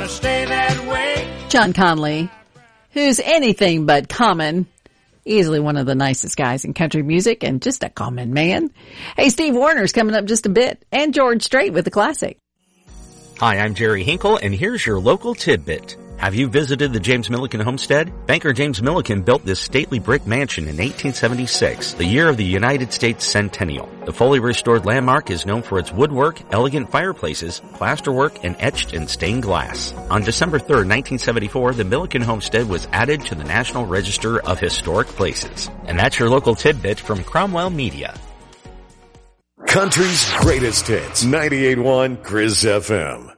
gonna stay that way. John Conley, who's anything but common, easily one of the nicest guys in country music and just a common man. Hey, Steve Warner's coming up just a bit, and George Strait with the classic. Hi, I'm Jerry Hinkle, and here's your local tidbit. Have you visited the James Milliken homestead? Banker James Milliken built this stately brick mansion in 1876, the year of the United States centennial. The fully restored landmark is known for its woodwork, elegant fireplaces, plasterwork, and etched and stained glass. On December 3rd, 1974, the Milliken homestead was added to the National Register of Historic Places. And that's your local tidbit from Cromwell Media. Country's greatest hits, 98.1 Chris FM.